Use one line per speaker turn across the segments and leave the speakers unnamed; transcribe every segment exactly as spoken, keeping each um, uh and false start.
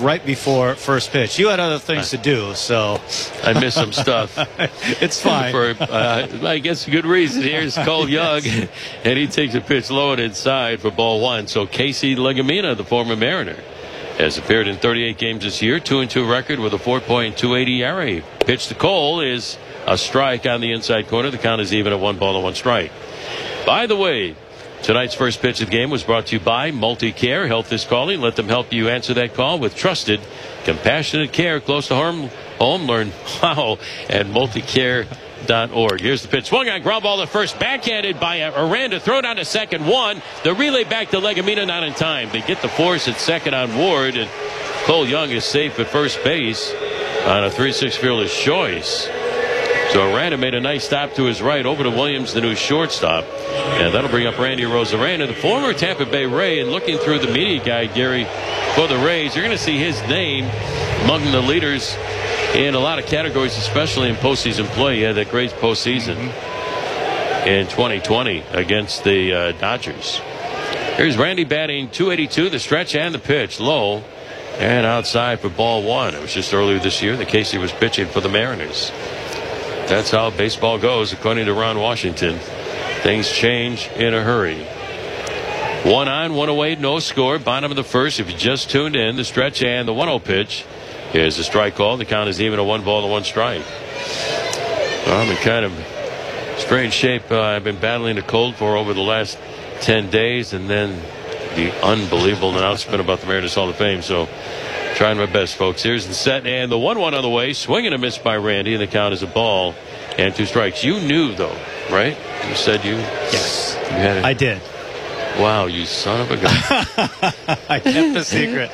right before first pitch. You had other things to do, so
I missed some stuff.
It's fine.
For, uh, I guess, good reason. Here's Cole Young, yes. And he takes a pitch low and inside for ball one. So Casey Legumina, the former Mariner, has appeared in thirty-eight games this year, two and two record with a four point two eight E R A. Pitch to Cole is a strike on the inside corner. The count is even at one ball and one strike. By the way, tonight's first pitch of the game was brought to you by Multicare. Health is calling. Let them help you answer that call with trusted, compassionate care close to home. Home, learn how at multicare dot org. Here's the pitch. Swung on, ground ball to first, backhanded by Aranda. Throw down to second, one. The relay back to Legumina, not in time. They get the force at second on Ward, and Cole Young is safe at first base on a three six fearless choice. So Aranda made a nice stop to his right over to Williams, the new shortstop. And that'll bring up Randy Arozarena, the former Tampa Bay Ray. And looking through the media guide, Gary, for the Rays, you're going to see his name among the leaders in a lot of categories, especially in postseason play. He had that great postseason mm-hmm. in twenty twenty against the uh, Dodgers. Here's Randy batting two eighty-two, the stretch and the pitch. Low and outside for ball one. It was just earlier this year that Casey was pitching for the Mariners. That's how baseball goes, according to Ron Washington. Things change in a hurry. One on, one away, no score. Bottom of the first. If you just tuned in, the stretch and the one oh pitch. Here's the strike call. The count is even a one ball and one strike. Well, I'm in kind of strange shape. Uh, I've been battling a cold for over the last ten days, and then the unbelievable announcement about the Mariners Hall of Fame. So, trying my best, folks. Here's the set, and the one one on the way. Swing and a miss by Randy, and the count is a ball and two strikes. You knew, though, right? You said you.
Yes,
you had it.
I did.
Wow, you son of a gun.
I kept the secret.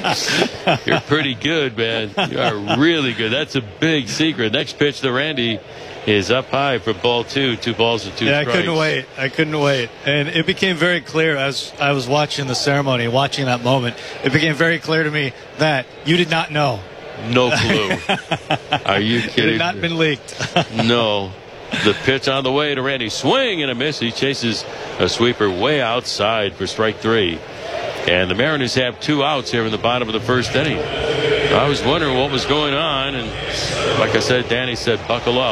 You're pretty good, man. You are really good. That's a big secret. Next pitch to Randy is up high for ball two. Two balls and two
yeah,
strikes.
I couldn't wait. I couldn't wait. And it became very clear as I was watching the ceremony, watching that moment, it became very clear to me that you did not know.
No clue. Are you kidding?
It had not been leaked.
No. The pitch on the way to Randy. Swing and a miss. He chases a sweeper way outside for strike three. And the Mariners have two outs here in the bottom of the first inning. I was wondering what was going on. And like I said, Danny said, buckle up.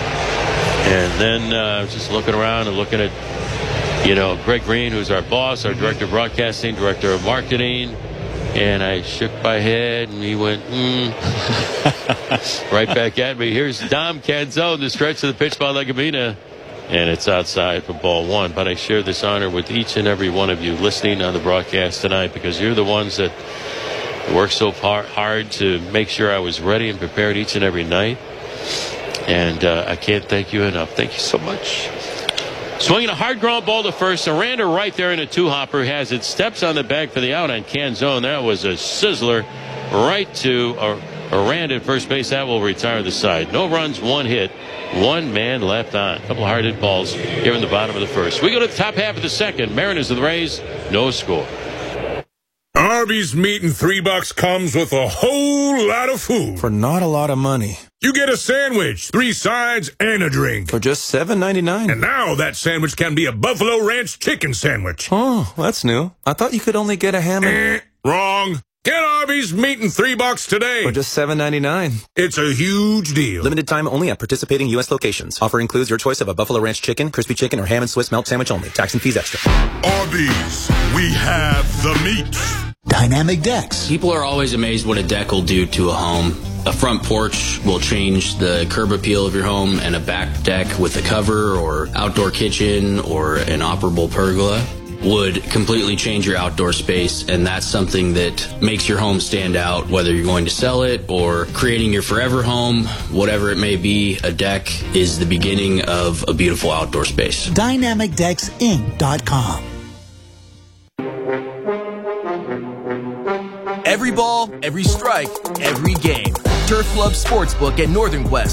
And then uh, just looking around and looking at, you know, Greg Green, who's our boss, our director of broadcasting, director of marketing. And I shook my head, and he went, mm. right back at me. Here's Dom Canzone, the stretch of the pitch by Legumina. And it's outside for ball one. But I share this honor with each and every one of you listening on the broadcast tonight, because you're the ones that work so far, hard to make sure I was ready and prepared each and every night. And uh, I can't thank you enough. Thank you so much. Swinging a hard ground ball to first. Aranda right there in a two-hopper has it. Steps on the bag for the out on Canzone. That was a sizzler right to uh, Aranda at first base. That will retire the side. No runs, one hit. One man left on. A couple of hard hit balls here in the bottom of the first. We go to the top half of the second. Mariners and the Rays, no score.
Arby's meat and three bucks comes with a whole lot of food.
For not a lot of money.
You get a sandwich, three sides, and a drink.
For just seven ninety-nine.
And now that sandwich can be a Buffalo Ranch chicken sandwich.
Oh, that's new. I thought you could only get a ham and...
Eh, wrong. Get Arby's meat and three bucks today.
For just seven ninety-nine.
It's a huge deal.
Limited time only at participating U S locations. Offer includes your choice of a Buffalo Ranch chicken, crispy chicken, or ham and Swiss melt sandwich only. Tax and fees extra.
Arby's, we have the meat.
Dynamic decks.
People are always amazed what a deck will do to a home. A front porch will change the curb appeal of your home, and a back deck with a cover or outdoor kitchen or an operable pergola would completely change your outdoor space, and that's something that makes your home stand out, whether you're going to sell it or creating your forever home, whatever it may be. A deck is the beginning of a beautiful outdoor space.
Dynamic Decks Inc dot com.
Every ball, every strike, every game. Turf Club Sportsbook at Northern Quest.